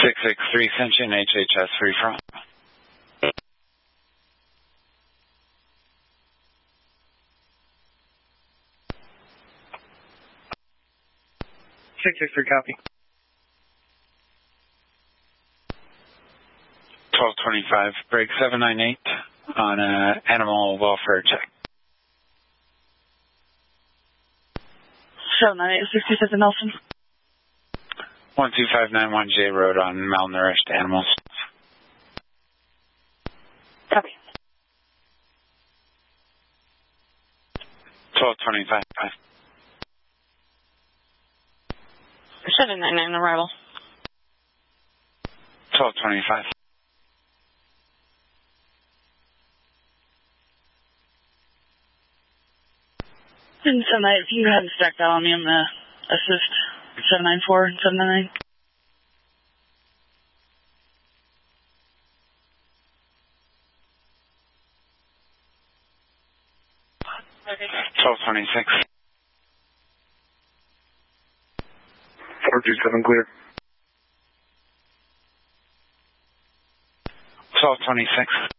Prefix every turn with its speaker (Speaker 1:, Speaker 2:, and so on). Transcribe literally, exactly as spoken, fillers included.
Speaker 1: six six three Ascension, H H S three front.
Speaker 2: six six three, copy.
Speaker 1: twelve twenty-five, break seven nine eight on uh, animal welfare check.
Speaker 3: seven nine eight, sixty-seven Nelson.
Speaker 1: one two five nine one J Road on malnourished animals.
Speaker 3: Copy.
Speaker 1: twelve twenty-five.
Speaker 3: seven nine nine arrival.
Speaker 1: twelve twenty-five.
Speaker 3: And seven nine eight, if you can go ahead and stack that on me, I'm going to assist seven nine four and seven nine nine.
Speaker 1: twelve twenty-six.
Speaker 2: four two seven, clear.
Speaker 1: twelve twenty-six.